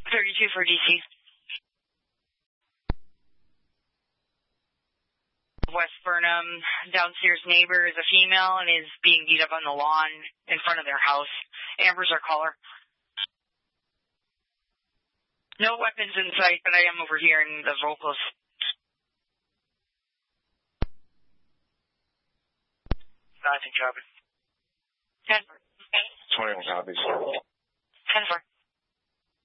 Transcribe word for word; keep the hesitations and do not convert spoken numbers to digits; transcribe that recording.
thirty-two for D C. West Burnham, downstairs neighbor is a female and is being beat up on the lawn in front of their house. Amber's our caller. No weapons in sight, but I am overhearing the vocals. Nothing, Travis. ten. twenty-one copies. ten four.